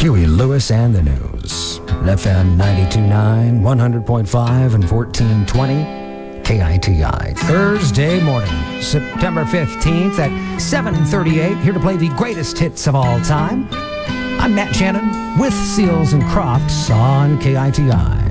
Huey Lewis and the News. FM 92.9, 100.5, and 1420. KITI. Thursday morning, September 15th at 7:38. Here to play the greatest hits of all time. I'm Matt Shannon with Seals and Crofts on KITI.